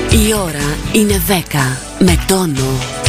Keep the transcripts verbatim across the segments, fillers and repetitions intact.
Η ώρα είναι δέκα με τόνο.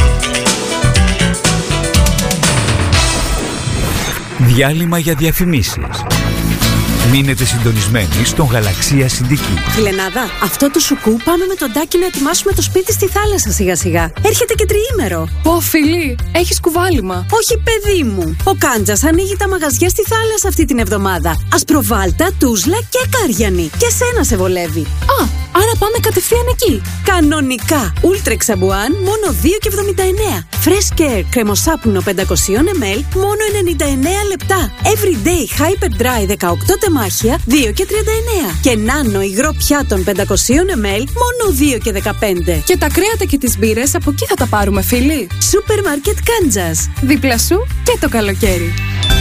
Διάλειμμα για διαφημίσεις. Μείνετε συντονισμένοι στον Γαλαξία Συντική. Φιλενάδα, αυτό το σουκού πάμε με τον Τάκη να ετοιμάσουμε το σπίτι στη θάλασσα σιγά σιγά. Έρχεται και τριήμερο. Πω φίλη, έχεις κουβάλιμα. Όχι παιδί μου. Ο Κάντζας ανοίγει τα μαγαζιά στη θάλασσα αυτή την εβδομάδα. Ασπροβάλτα, Τούσλα και Κάριανη. Και σένα σε βολεύει. Α, άρα πάμε κατευθείαν εκεί. Κανονικά. Ούλτρεξ Σαμπουάν μόνο δύο και εβδομήντα εννέα. Fresh κρεμοσάπνο πεντακόσια μιλιλίτρων μόνο ενενήντα εννέα λεπτά. Everyday Hyper Dry δεκαοκτώ τεμάχια δύο και τριάντα εννέα. Και νάνο υγρό πιάτων πεντακόσια μιλιλίτρων μόνο δύο και δεκαπέντε. Και τα κρέατα και τις μπύρες από εκεί θα τα πάρουμε φίλοι. Σούπερ Μάρκετ Κάντζας. Δίπλα σου και το καλοκαίρι.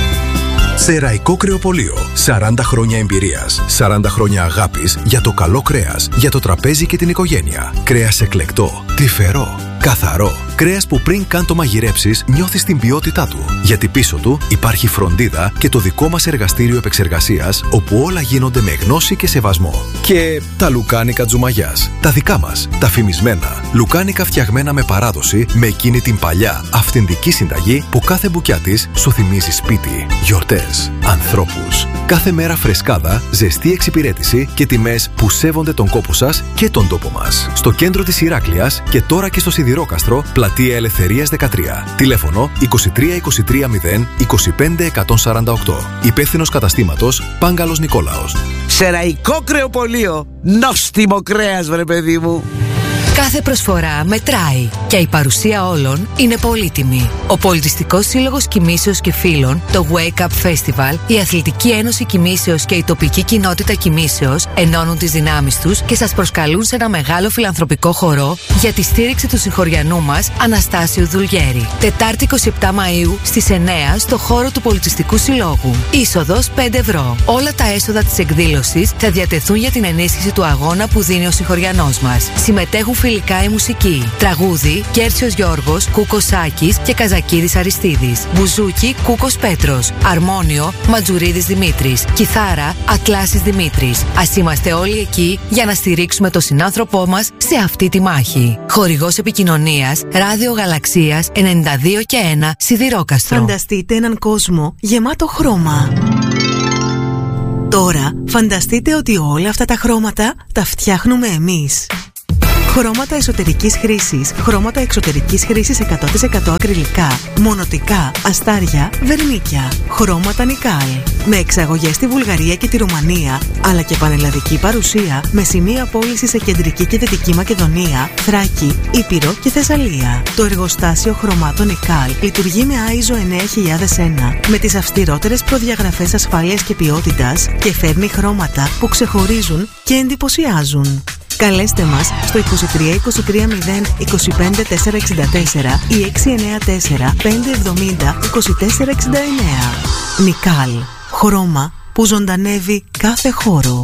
Σεραϊκό Κρεοπωλείο. σαράντα χρόνια εμπειρίας. σαράντα χρόνια αγάπης για το καλό κρέας, για το τραπέζι και την οικογένεια. Κρέας εκλεκτό, τρυφερό, καθαρό. Κρέας που πριν καν το μαγειρέψεις νιώθεις την ποιότητά του. Γιατί πίσω του υπάρχει φροντίδα και το δικό μας εργαστήριο επεξεργασίας, όπου όλα γίνονται με γνώση και σεβασμό. Και τα λουκάνικα Τζουμαγιάς. Τα δικά μας, τα φημισμένα. Λουκάνικα φτιαγμένα με παράδοση, με εκείνη την παλιά αυθεντική συνταγή που κάθε μπουκιά της σου θυμίζει σπίτι, γιορτές, ανθρώπους. Κάθε μέρα φρεσκάδα, ζεστή εξυπηρέτηση και τιμές που σέβονται τον κόπο σας και τον τόπο μας. Στο κέντρο της Ηράκλειας και τώρα και στο Σιδηρόκαστρο, πλατεία Ελευθερίας δεκατρία. Τηλέφωνο είκοσι τρία είκοσι τρία μηδέν είκοσι πέντε εκατόν σαράντα οκτώ. Υπεύθυνος καταστήματος Πάγκαλος Νικόλαος. Σεραϊκό Κρεοπωλείο. Νόστιμο κρέας, βρε παιδί μου. Κάθε προσφορά μετράει και η παρουσία όλων είναι πολύτιμη. Ο Πολιτιστικός Σύλλογος Κιμήσεως και Φίλων, το Wake Up Festival, η Αθλητική Ένωση Κιμήσεως και η τοπική κοινότητα Κιμήσεως ενώνουν τις δυνάμεις τους και σας προσκαλούν σε ένα μεγάλο φιλανθρωπικό χορό για τη στήριξη του συγχωριανού μας Αναστάσιου Δουλγέρη. Τετάρτη εικοστή εβδόμη Μαΐου στις εννέα στο χώρο του Πολιτιστικού Συλλόγου. Είσοδος πέντε ευρώ. Όλα τα έσοδα της εκδήλωσης θα διατεθούν για την ενίσχυση του αγώνα που δίνει ο συγχωριανός μας. Συμμετέχουν φιλικά η μουσική. Τραγούδι Κέρτσιος Γιώργος, Κούκος Σάκης και Καζακίδης Αριστίδης. Μπουζούκι Κούκος Πέτρος. Αρμόνιο Ματζουρίδης Δημήτρης. Κιθάρα Ατλάσης Δημήτρης. Ας είμαστε όλοι εκεί για να στηρίξουμε τον συνάνθρωπό μας σε αυτή τη μάχη. Χορηγός επικοινωνίας Ράδιο Γαλαξίας ενενήντα δύο και ένα Σιδηρόκαστρο. Φανταστείτε έναν κόσμο γεμάτο χρώμα. Τώρα φανταστείτε ότι όλα αυτά τα χρώματα τα φτιάχνουμε εμείς. Χρώματα εσωτερικής χρήσης, χρώματα εξωτερικής χρήσης εκατό τοις εκατό ακριλικά, μονοτικά, αστάρια, βερμίκια. Χρώματα Νικάλ. Με εξαγωγές στη Βουλγαρία και τη Ρουμανία, αλλά και πανελλαδική παρουσία με σημεία πώληση σε κεντρική και δυτική Μακεδονία, Θράκη, Ήπειρο και Θεσσαλία. Το εργοστάσιο χρωμάτων Νικάλ λειτουργεί με άι ες ο εννέα χιλιάδες ένα με τις αυστηρότερες προδιαγραφές ασφάλειας και ποιότητας και φέρνει χρώματα που ξεχωρίζουν και εντυπωσιάζουν. Καλέστε μας στο είκοσι τρία είκοσι τρία μηδέν είκοσι πέντε τετρακόσια εξήντα τέσσερα ή έξι εννέα τέσσερα πέντε εβδομήντα είκοσι τέσσερα εξήντα εννέα. Νικάλ. Χρώμα που ζωντανεύει κάθε χώρο.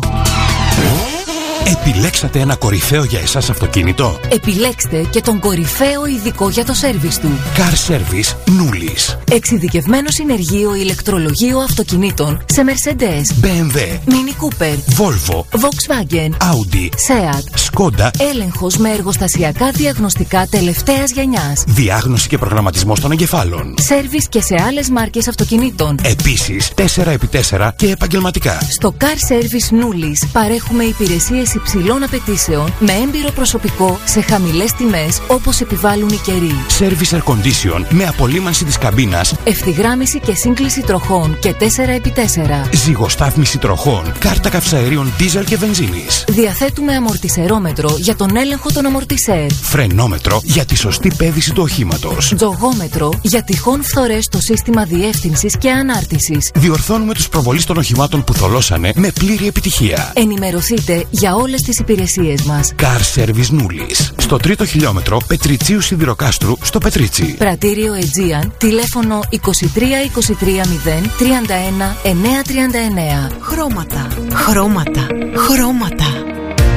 Επιλέξατε ένα κορυφαίο για εσάς αυτοκίνητο? Επιλέξτε και τον κορυφαίο ειδικό για το σέρβις του. Car Service Nulis. Εξειδικευμένο συνεργείο ηλεκτρολογίου αυτοκινήτων σε Mercedes, μπι εμ ντάμπλιου, Mini Cooper, Volvo, Volkswagen, Audi, Seat, Skoda. Έλεγχος με εργοστασιακά διαγνωστικά τελευταίας γενιάς. Διάγνωση και προγραμματισμός των εγκεφάλων. Σέρβις και σε άλλες μάρκες αυτοκινήτων. Επίσης τέσσερα επί τέσσερα και επαγγελματικά. Στο Car Service Nulis παρέχουμε υπηρεσίες υψηλών απαιτήσεων με έμπειρο προσωπικό σε χαμηλές τιμές όπως επιβάλλουν οι καιροί. Service Air Condition με απολύμανση της καμπίνας. Ευθυγράμμιση και σύγκληση τροχών και τέσσερα επί τέσσερα. Ζυγοστάθμιση τροχών. Κάρτα καυσαερίων δίζελ και βενζίνης. Διαθέτουμε αμορτισερόμετρο για τον έλεγχο των αμορτισέρ. Φρενόμετρο για τη σωστή πέδηση του οχήματος. Τζογόμετρο για τυχόν φθορές στο σύστημα διεύθυνσης και ανάρτησης. Διορθώνουμε τους προβολείς των οχημάτων που θολώσανε με πλήρη επιτυχία. Ενημερωθείτε για όλες τις υπηρεσίες μας. Car Service Nulis. Στο τρίτο χιλιόμετρο Πετριτσίου Σιδηροκάστρου στο Πετρίτσι. Πρατήριο Aegean, τηλέφωνο είκοσι τρία είκοσι τρία μηδέν τριάντα ένα εννιακόσια τριάντα εννέα. Χρώματα, χρώματα, χρώματα.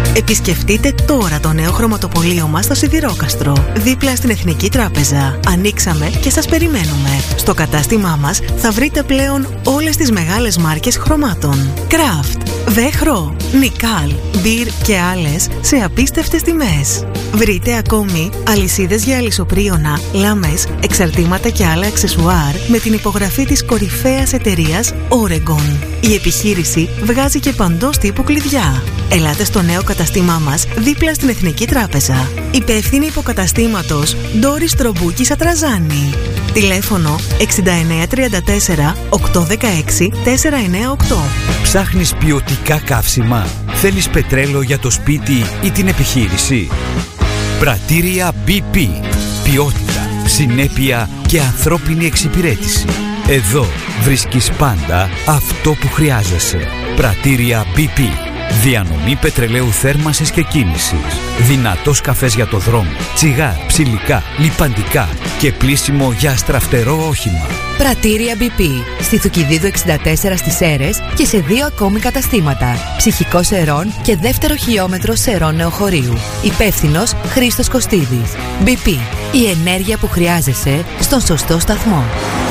Επισκεφτείτε τώρα το νέο χρωματοπωλείο μας στο Σιδηρόκαστρο, δίπλα στην Εθνική Τράπεζα. Ανοίξαμε και σας περιμένουμε. Στο κατάστημά μας θα βρείτε πλέον όλες τις μεγάλες μάρκες χρωμάτων. Kraft, Βέχρο, Νικάλ, Μπιρ και άλλες σε απίστευτες τιμές. Βρείτε ακόμη αλυσίδες για αλυσοπρίωνα, λάμες, εξαρτήματα και άλλα αξεσουάρ με την υπογραφή της κορυφαίας εταιρείας Oregon. Η επιχείρηση βγάζει και παντός τύπου κλειδιά. Ελάτε στο νέο καταστήμά μας δίπλα στην Εθνική Τράπεζα. Υπεύθυνη υποκαταστήματος Ντόρις Τρομπούκη Σατραζάνη. Τηλέφωνο έξι εννιά τρία τέσσερα οκτώ ένα έξι τέσσερα εννιά οκτώ. Ψάχνεις ποιοτικά καύσιμα? Θέλεις πετρέλαιο για το σπίτι ή την επιχείρηση? Πρατήρια μπι πι. Ποιότητα, συνέπεια και ανθρώπινη εξυπηρέτηση. Εδώ βρίσκεις πάντα αυτό που χρειάζεσαι. Πρατήρια μπι πι. Διανομή πετρελαίου θέρμανσης και κίνησης. Δυνατός καφές για το δρόμο. Τσιγάρ, ψηλικά, λιπαντικά και πλύσιμο για αστραφτερό όχημα. Πρατήρια μπι πι. Στη Θουκυδίδου εξήντα τέσσερα στις Σέρρες και σε δύο ακόμη καταστήματα. Ψυχικό Σερών και δεύτερο χιλιόμετρο Σερών Νεοχωρίου. Υπεύθυνος Χρήστος Κωστίδης. μπι πι. Η ενέργεια που χρειάζεσαι στον σωστό σταθμό.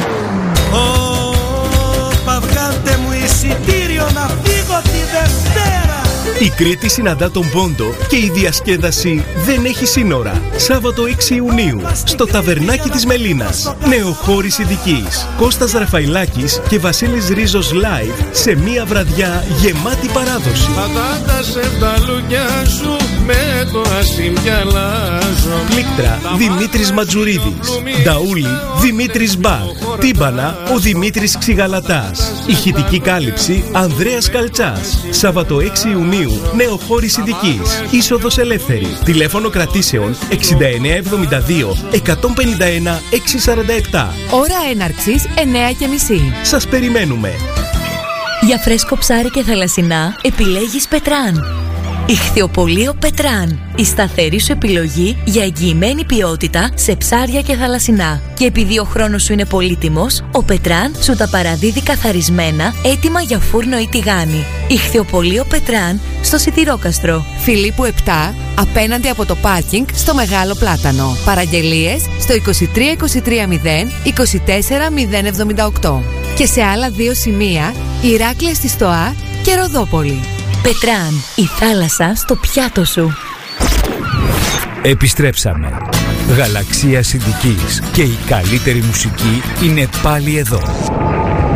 Ωπα, βγάλτε μου εισιτήριο να φύγω τη Δευτέρα. Η Κρήτη συναντά τον πόντο και η διασκέδαση δεν έχει σύνορα. Σάββατο έξι Ιουνίου στο Ταβερνάκι της Μελίνας. Νεοχώρης ειδικής. Κώστας Ραφαηλάκης και Βασίλης Ρίζος live σε μία βραδιά γεμάτη παράδοση. Πλήκτρα Δημήτρης Ματζουρίδης. Νταούλη Δημήτρης Μπαχ. Τύμπανα ο Δημήτρης Ξιγαλατάς. Ηχητική κάλυψη Ανδρέας Καλτσάς. Σάββατο έξι Ιουνίου. Νεοχώρης ειδικής. Είσοδος ελεύθερη. Τηλέφωνο κρατήσεων εξήντα εννιά εβδομήντα δύο εκατόν πενήντα ένα εξακόσια σαράντα επτά. Ώρα έναρξης εννιά και μισή. Σας περιμένουμε. Για φρέσκο ψάρι και θαλασσινά επιλέγεις Πετράν. Ιχθυοπωλείο Πετράν. Η σταθερή σου επιλογή για εγγυημένη ποιότητα σε ψάρια και θαλασσινά. Και επειδή ο χρόνος σου είναι πολύτιμος, ο Πετράν σου τα παραδίδει καθαρισμένα, έτοιμα για φούρνο ή τηγάνι. Ιχθυοπωλείο Πετράν στο Σιδηρόκαστρο. Φιλίππου επτά, απέναντι από το πάρκινγκ στο Μεγάλο Πλάτανο. Παραγγελίες στο είκοσι τρία είκοσι τρία μηδέν είκοσι τέσσερα μηδέν εβδομήντα οκτώ. Και σε άλλα δύο σημεία, Ηράκλεια στη Στοά και Ροδόπολη. Πετράν, η θάλασσα στο πιάτο σου. Επιστρέψαμε. Γαλαξία Συνδικής και η καλύτερη μουσική είναι πάλι εδώ.